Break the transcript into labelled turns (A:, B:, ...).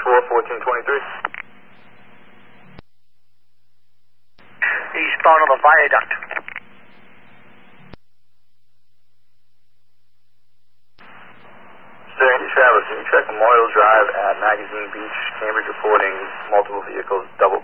A: 4, 1423.
B: Eastbound on the viaduct.
A: Sir, Andy Travis, can you check Memorial Drive at Magazine Beach, Cambridge, reporting multiple vehicles double